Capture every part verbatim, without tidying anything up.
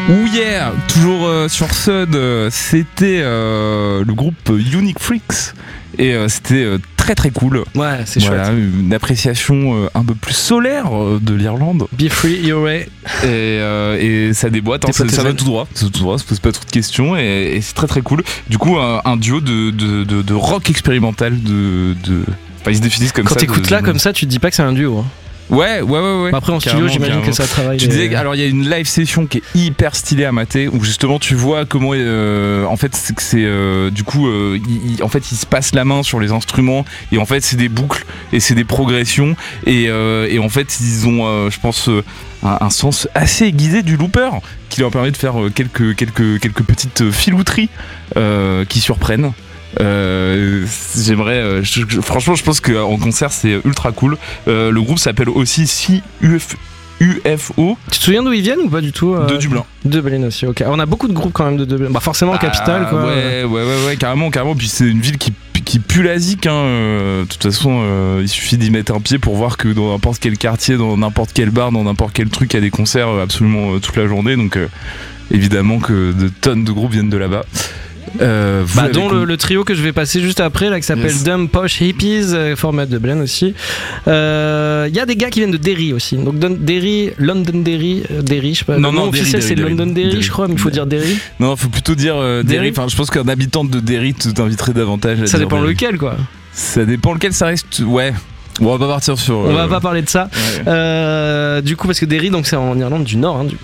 Ouh yeah, toujours euh, sur Sud, euh, c'était euh, le groupe Unique Freaks et euh, c'était euh, très très cool. Ouais, c'est voilà, chouette. Une appréciation euh, un peu plus solaire euh, de l'Irlande. Be free your way. Et, euh, et ça déboîte, hein, ça, ça va tout droit, ça va tout droit, ça pose pas trop de questions et, et c'est très très cool. Du coup, un, un duo de, de, de, de rock expérimental, de, de... Enfin, ils se définissent comme Quand ça. Quand t'écoutes de, là de... comme ça, tu te dis pas que c'est un duo. Hein. Ouais, ouais, ouais, ouais. Bah après en studio, j'imagine carrément. Que ça travaille. Tu disais, alors il y a une live session qui est hyper stylée à mater où justement tu vois comment, euh, en fait, c'est que c'est euh, du coup, euh, il, il, en fait, il se passe la main sur les instruments et en fait, c'est des boucles et c'est des progressions et, euh, et en fait, ils ont, euh, je pense, euh, un, un sens assez aiguisé du looper qui leur permet de faire euh, quelques quelques quelques petites filouteries euh, qui surprennent. Euh, j'aimerais euh, je, je, franchement je pense qu'en concert c'est ultra cool. Euh, le groupe s'appelle aussi C U F O. Tu te souviens d'où ils viennent ou pas du tout euh... De Dublin. De Dublin aussi, ok. On a beaucoup de groupes quand même de Dublin. Bah forcément en bah, capitale quoi. Ouais, ouais, ouais, ouais, carrément, carrément. Puis c'est une ville qui, qui pue la zik, hein. De toute façon, euh, il suffit d'y mettre un pied pour voir que dans n'importe quel quartier, dans n'importe quel bar, dans n'importe quel truc, il y a des concerts absolument euh, toute la journée. Donc euh, évidemment que de tonnes de groupes viennent de là-bas. Euh, bah dont le, le trio que je vais passer juste après là qui s'appelle yes. Dumb Posh Hippies, euh, format de Dublin aussi. Il euh, y a des gars qui viennent de Derry aussi. Donc Derry, Londonderry, euh, Derry, je sais pas. Non, le non, nom Derry, officiel Derry, c'est Derry, Londonderry, Derry. je crois, mais il faut dire Derry. Non, faut plutôt dire euh, Derry. Derry. Enfin, je pense qu'un habitant de Derry t'inviterait davantage. À ça dire dépend Derry. lequel quoi. Ça dépend lequel, ça reste. Ouais. Bon, on va pas partir sur. On euh... va pas parler de ça. Ouais. Euh, du coup, parce que Derry, donc c'est en Irlande du Nord. Hein, du...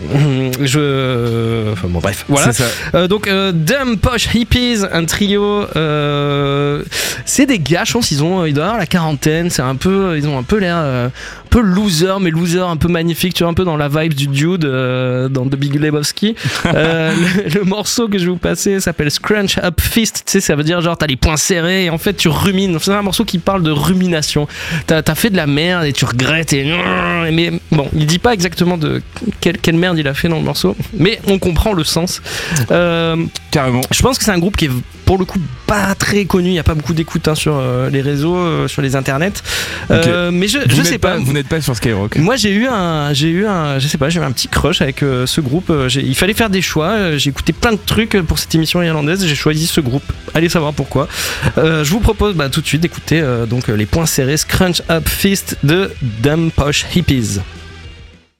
Je. Enfin bon, bref. Voilà. C'est ça. Euh, donc, euh, Dumb Posh Hippies, un trio. Euh... C'est des gars, je pense, ils ont, ils doivent avoir la quarantaine. C'est un peu, ils ont un peu l'air, euh, un peu loser, mais loser un peu magnifique. Tu vois, un peu dans la vibe du Dude, euh, dans The Big Lebowski. euh, le, le morceau que je vais vous passer s'appelle Scrunch Up Fist. Tu sais, ça veut dire genre t'as les poings serrés et en fait tu rumines. C'est un morceau qui parle de rumination. T'as, t'as fait de la merde et tu regrettes et mais bon, il dit pas exactement de quelle, quelle merde il a fait dans le morceau, mais on comprend le sens. Euh, Carrément. Je pense que c'est un groupe qui est pour le coup pas très connu, il y a pas beaucoup d'écoute hein, sur euh, les réseaux, euh, sur les internets. Euh, okay. Mais je, je sais pas. pas. Vous n'êtes pas sur Skyrock. Moi j'ai eu un, j'ai eu un, je sais pas, j'ai eu un petit crush avec euh, ce groupe. J'ai, il fallait faire des choix. Euh, j'ai écouté plein de trucs pour cette émission irlandaise. J'ai choisi ce groupe. Allez savoir pourquoi. Euh, je vous propose bah, tout de suite d'écouter euh, donc les poings serrés Scrunch Up Fist de Dumb Posh Hippies.